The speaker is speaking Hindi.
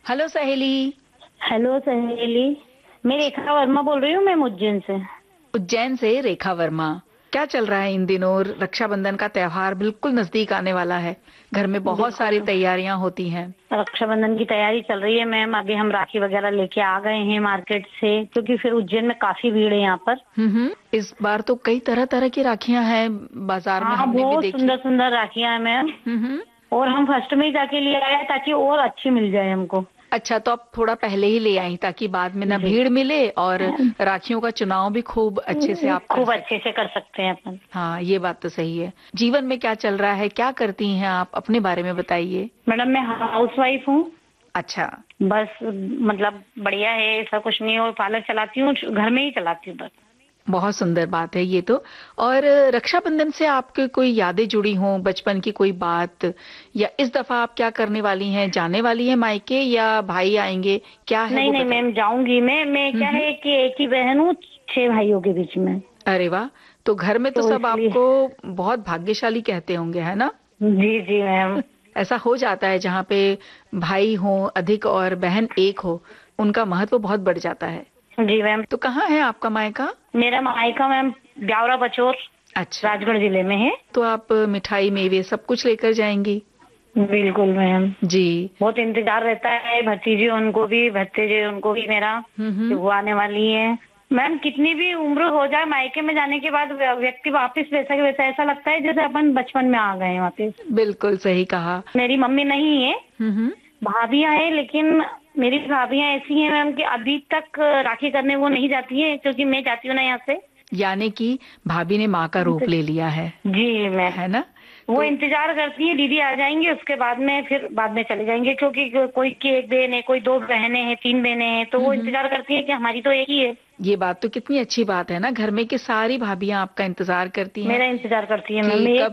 हेलो सहेली। हेलो सहेली। मैं रेखा वर्मा बोल रही हूँ, मैं उज्जैन से। उज्जैन से रेखा वर्मा। क्या चल रहा है इन दिनों? रक्षाबंधन का त्योहार बिल्कुल नजदीक आने वाला है। घर में बहुत सारी बिल्कुल। तैयारियां होती हैं। रक्षाबंधन की तैयारी चल रही है मैम। अभी हम राखी वगैरह लेके आ गए हैं मार्केट से, क्योंकि फिर उज्जैन में काफी भीड़ है यहाँ पर। इस बार तो कई तरह तरह की राखियां हैं। बाजार में हाँ, हमने भी बहुत देखी। सुंदर सुंदर राखियां हैं मैम। हम्म। और हम फर्स्ट में ही जाके ले आए हैं ताकि और अच्छी मिल जाए हमको। अच्छा, तो आप थोड़ा पहले ही ले आई ताकि बाद में ना जी भीड़ मिले और मैम। राखियों का चुनाव भी खूब अच्छे से आप कर खूब सके। अच्छे से कर सकते हैं अपन। हाँ, ये बात तो सही है। जीवन में क्या चल रहा है, क्या करती हैं आप, अपने बारे में बताइए। मैडम मैं हाउस वाइफ हूँ। अच्छा। बस मतलब बढ़िया है, ऐसा कुछ नहीं। और पार्लर चलाती हूँ, घर में ही चलाती हूँ बस। बहुत सुंदर बात है ये तो। और रक्षाबंधन से आपके कोई यादें जुड़ी हों, बचपन की कोई बात, या इस दफा आप क्या करने वाली हैं, जाने वाली हैं मायके या भाई आएंगे, क्या है नहीं वो नहीं मैम, बताइए। जाऊंगी मैं क्या हम्म। है कि एक ही बहन हूँ, 6 भाइयों के बीच में। अरे वाह। तो घर में तो तो सब इसलिए। आपको बहुत भाग्यशाली कहते होंगे, है ना? जी जी मैम। ऐसा हो जाता है जहाँ पे भाई हो अधिक और बहन एक हो, उनका महत्व बहुत बढ़ जाता है। जी मैम। तो कहाँ है आपका मायका? मेरा मायका मैम ब्यावरा बचोर, अच्छा। राजगढ़ जिले में है। तो आप मिठाई मेवे सब कुछ लेकर जाएंगी? बिल्कुल मैम। जी। बहुत इंतजार रहता है, भतीजी उनको भी, भतीजे उनको भी मेरा, कि हम्म। वो आने वाली है। मैम कितनी भी उम्र हो जाए, मायके में जाने के बाद व्यक्ति वापस वैसा के वैसा, ऐसा लगता है जैसे अपन बचपन में आ गए हैं वापस। बिल्कुल सही कहा। मेरी मम्मी नहीं है, हम्म। भाभियां हैं, लेकिन मेरी भाभियां ऐसी हैं मैम कि अभी तक राखी करने वो नहीं जाती है, क्योंकि मैं जाती हूँ ना यहाँ से। यानी कि भाभी ने माँ का रूप ले लिया जी मैम। है ना? वो तो इंतजार करती है दीदी आ जाएंगे, उसके बाद में फिर बाद में चले जाएंगे, क्योंकि कोई की एक बहन है, कोई 2 बहनें हैं, 3 बहनें हैं, तो वो हम्म। इंतजार करती है कि हमारी तो एक ही है। ये बात तो कितनी अच्छी बात है ना, घर में की सारी भाभियां आपका इंतजार करती हैं मेरा इंतजार करती है मैम। कि मैं एक कब